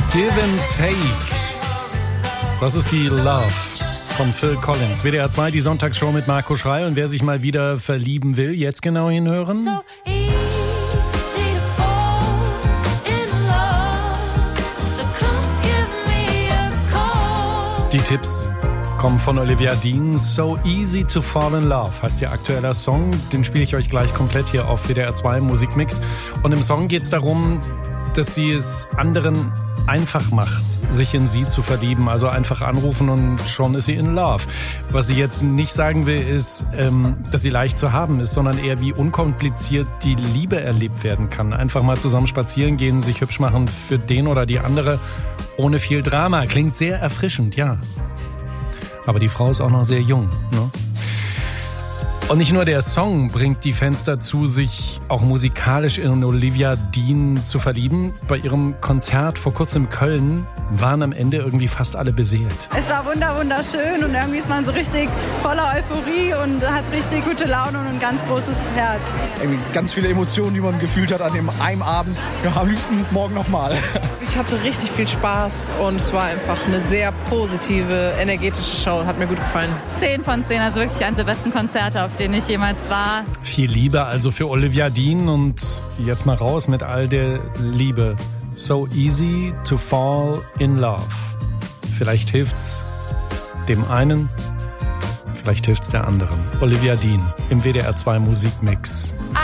Give and Take. Das ist die Love von Phil Collins. WDR 2, die Sonntagsshow mit Marco Schrey. Und wer sich mal wieder verlieben will, jetzt genau hinhören. Die Tipps kommen von Olivia Dean. So Easy to Fall in Love heißt ihr aktueller Song. Den spiele ich euch gleich komplett hier auf WDR 2 Musikmix. Und im Song geht es darum, dass sie es anderen einfach macht, sich in sie zu verlieben. Also einfach anrufen und schon ist sie in Love. Was sie jetzt nicht sagen will, ist, dass sie leicht zu haben ist, sondern eher wie unkompliziert die Liebe erlebt werden kann. Einfach mal zusammen spazieren gehen, sich hübsch machen für den oder die andere, ohne viel Drama. Klingt sehr erfrischend, ja. Aber die Frau ist auch noch sehr jung, ne? Und nicht nur der Song bringt die Fans dazu, sich auch musikalisch in Olivia Dean zu verlieben. Bei ihrem Konzert vor kurzem in Köln waren am Ende irgendwie fast alle beseelt. Es war wunderschön und irgendwie ist man so richtig voller Euphorie und hat richtig gute Laune und ein ganz großes Herz. Irgendwie ganz viele Emotionen, die man gefühlt hat an dem einen Abend. Ja, am liebsten morgen nochmal. Ich hatte richtig viel Spaß und es war einfach eine sehr positive, energetische Show. Hat mir gut gefallen. 10 von 10, also wirklich eines der besten Konzerte, auf denen ich jemals war. Viel Liebe also für Olivia Dean und jetzt mal raus mit all der Liebe. So easy to fall in love. Vielleicht hilft's dem einen, vielleicht hilft's der anderen. Olivia Dean im WDR 2 Musikmix.